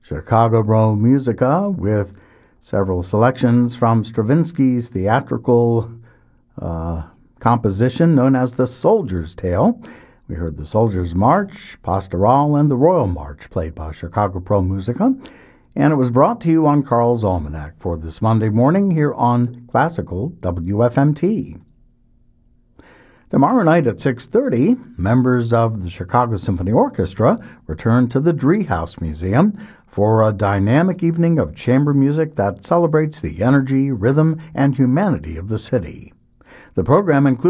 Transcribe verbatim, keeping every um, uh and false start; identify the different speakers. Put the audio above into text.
Speaker 1: Chicago Pro Musica with several selections from Stravinsky's theatrical uh, composition known as The Soldier's Tale. We heard the Soldier's March, Pastoral, and the Royal March played by Chicago Pro Musica. And it was brought to you on Carl's Almanac for this Monday morning here on Classical W F M T. Tomorrow night at six thirty, members of the Chicago Symphony Orchestra return to the Driehaus Museum for a dynamic evening of chamber music that celebrates the energy, rhythm, and humanity of the city. The program includes